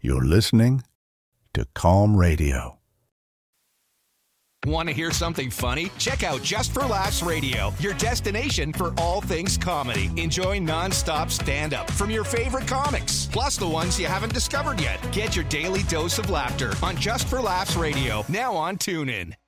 You're listening to Calm Radio. Want to hear something funny? Check out Just for Laughs Radio, your destination for all things comedy. Enjoy nonstop stand-up from your favorite comics, plus the ones you haven't discovered yet. Get your daily dose of laughter on Just for Laughs Radio, now on TuneIn.